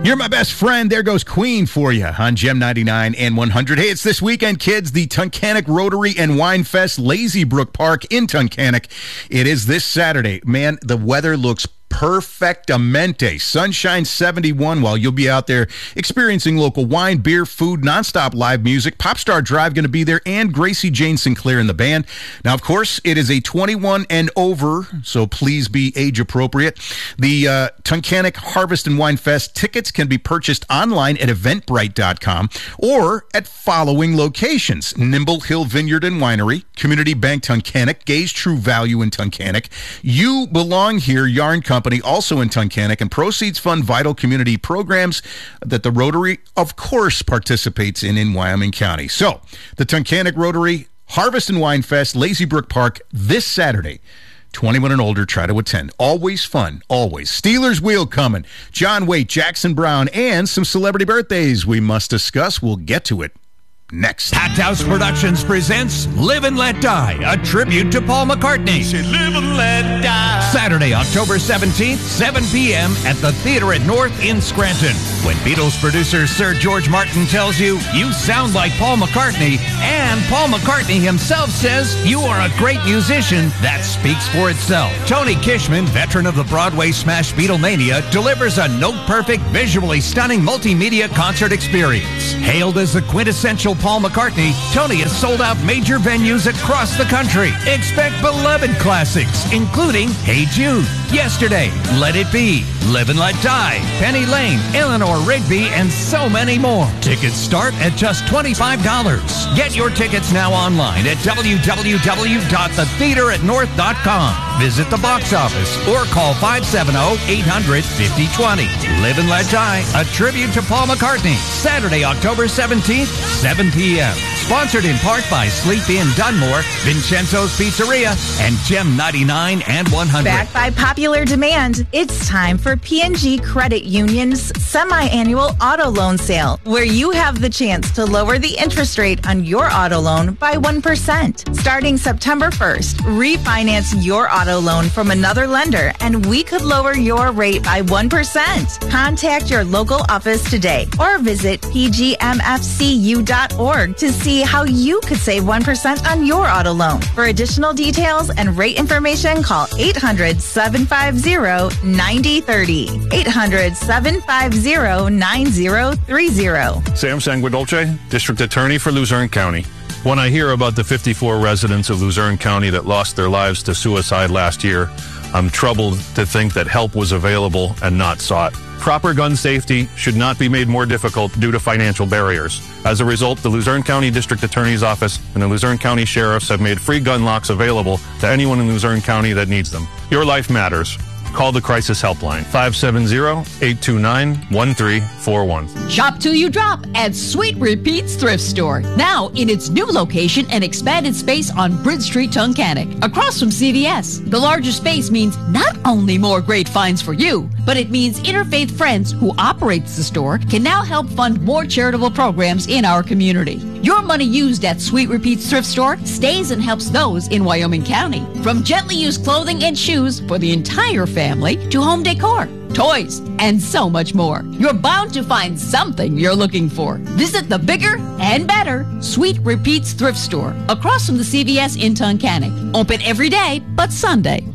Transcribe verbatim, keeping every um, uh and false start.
You're my best friend. There goes Queen for you on Gem ninety-nine and one hundred. Hey, it's this weekend, kids. The Tunkhannock Rotary and Wine Fest, Lazy Brook Park in Tunkhannock. It is this Saturday. Man, the weather looks perfectamente. Sunshine seventy-one while you'll be out there experiencing local wine, beer, food, nonstop live music. Popstar Drive going to be there, and Gracie Jane Sinclair in the band. Now, of course, it is a twenty-one and over, so please be age appropriate. The uh, Tunkhannock Harvest and Wine Fest tickets can be purchased online at eventbrite dot com or at following locations: Nimble Hill Vineyard and Winery, Community Bank Tunkhannock, Gay's True Value in Tunkhannock, You Belong Here Yarn Company, also in Tunkhannock, and proceeds fund vital community programs that the Rotary, of course, participates in in Wyoming County. So, the Tunkhannock Rotary Harvest and Wine Fest, Lazy Brook Park, this Saturday. twenty-one and older, try to attend. Always fun, always. Steelers Wheel coming. John Waite, Jackson Brown, and some celebrity birthdays we must discuss. We'll get to it next. Packed House Productions presents Live and Let Die, a tribute to Paul McCartney. Say live and let die. Saturday, October seventeenth, seven p.m. at the Theater at North in Scranton. When Beatles producer Sir George Martin tells you you sound like Paul McCartney, and Paul McCartney himself says you are a great musician, that speaks for itself. Tony Kishman, veteran of the Broadway smash Beatlemania, delivers a note-perfect, visually stunning multimedia concert experience. Hailed as the quintessential Paul McCartney, Tony has sold out major venues across the country. Expect beloved classics, including Hey Jude, Yesterday, Let It Be, Live and Let Die, Penny Lane, Eleanor Rigby, and so many more. Tickets start at just twenty-five dollars. Get your tickets now online at w w w dot the theater at north dot com. Visit the box office or call five seven zero, eight hundred, fifty twenty. Live and Let Die, a tribute to Paul McCartney. Saturday, October seventeenth, seven p.m. Sponsored in part by Sleep Inn Dunmore, Vincenzo's Pizzeria, and Gem ninety-nine and one hundred. Backed by popular demand, it's time for P and G Credit Union's semi-annual auto loan sale, where you have the chance to lower the interest rate on your auto loan by one percent. Starting September first, refinance your auto loan from another lender, and we could lower your rate by one percent. Contact your local office today or visit p g m f c u dot org to see how you could save one percent on your auto loan. For additional details and rate information, call eight hundred, seven five zero, nine zero three zero. eight hundred, seven five zero, nine zero three zero. Sam Sanguidolce, District Attorney for Luzerne County. When I hear about the fifty-four residents of Luzerne County that lost their lives to suicide last year, I'm troubled to think that help was available and not sought. Proper gun safety should not be made more difficult due to financial barriers. As a result, the Luzerne County District Attorney's Office and the Luzerne County Sheriffs have made free gun locks available to anyone in Luzerne County that needs them. Your life matters. Call the Crisis Helpline, five seven zero, eight two nine, one three four one. Shop till you drop at Sweet Repeats Thrift Store. Now in its new location and expanded space on Bridge Street, Tunkhannock, across from C V S. The larger space means not only more great finds for you, but it means Interfaith Friends, who operates the store, can now help fund more charitable programs in our community. Your money used at Sweet Repeats Thrift Store stays and helps those in Wyoming County. From gently used clothing and shoes for the entire family to home decor, toys, and so much more. You're bound to find something you're looking for. Visit the bigger and better Sweet Repeats Thrift Store across from the C V S in Tunkhannock. Open every day but Sunday.